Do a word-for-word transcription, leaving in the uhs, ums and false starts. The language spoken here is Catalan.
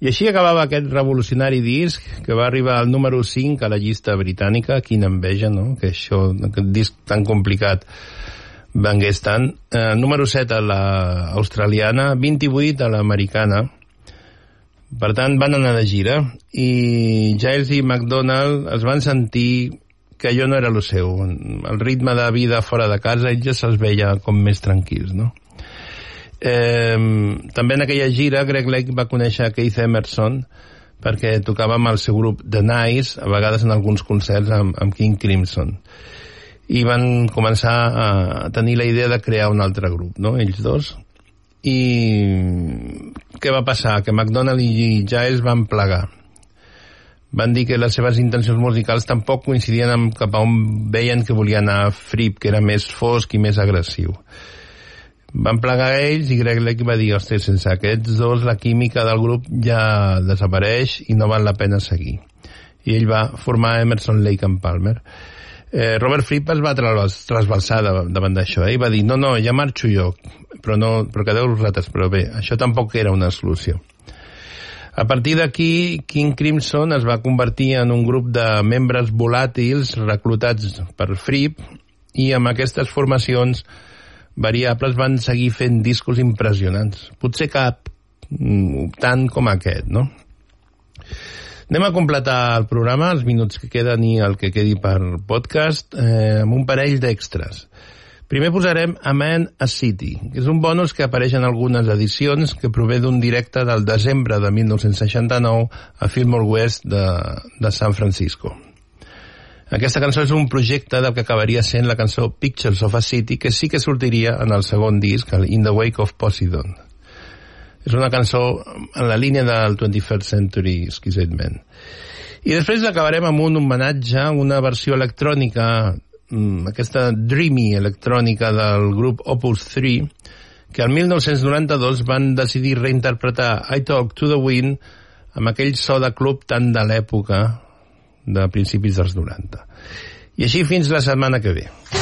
I així acabava aquest revolucionari disc que va arribar al número cinc a la llista britànica. Quina enveja, no?, que això, aquest disc tan complicat vengués tant. Eh, número set a la australiana, vint-i-vuit a l'americana. Per tant, van anar de gira i Giles i McDonald es van sentir que allò no era el seu. El ritme de vida fora de casa, ells ja se'ls veia com més tranquils, no? Eh, també en aquella gira Greg Lake va conèixer Keith Emerson perquè tocava amb el seu grup The Nice, a vegades en alguns concerts amb, amb King Crimson, i van començar a tenir la idea de crear un altre grup, no?, ells dos. I què va passar? Que McDonald i Giles van plegar. Van dir que les seves intencions musicals tampoc coincidien amb cap a on veien que volia anar Fripp, que era més fosc i més agressiu. Van plegar ells i Greg Lake va dir, hosti, sense aquests dos la química del grup ja desapareix i no val la pena seguir. I ell va formar Emerson, Lake and Palmer. Eh, Robert Fripp es va trasbalsar davant d'això, eh? I va dir, no, no, ja marxo jo, però, no, però quedeu els rates, però bé, això tampoc era una solució. A partir d'aquí, King Crimson es va convertir en un grup de membres volàtils reclutats per Fripp, i amb aquestes formacions variables van seguir fent discos impressionants. Potser cap tant com aquest, no? Anem a completar el programa, els minuts que queden i el que quedi per podcast, eh, amb un parell d'extras. Primer posarem A Man, a City, que és un bonus que apareix en algunes edicions, que prové d'un directe del desembre de mil nou-cents seixanta-nou a Fillmore West de, de San Francisco. Aquesta cançó és un projecte del que acabaria sent la cançó Pictures of a City, que sí que sortiria en el segon disc, el In the Wake of Poseidon. És una cançó en la línia del twenty-first Century Exquisite Men. I després acabarem amb un homenatge, una versió electrònica, aquesta dreamy electrònica del grup Opus three, que el mil nou-cents noranta-dos van decidir reinterpretar I Talk to the Wind amb aquell so de club tan de l'època de principis dels noranta. I així fins la setmana que ve.